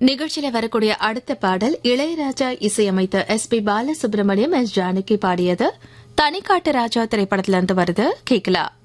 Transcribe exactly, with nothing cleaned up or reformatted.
நிகழ்ச்சியில வரக்கூடிய அடுத்த பாடல் இளையராஜா இசையமைத்த S B Balasubramaniam S Janaki பாடியது தனிக்காட்டு ராஜா திரைப்படத்திலிருந்து வருது கேக்கலாம்.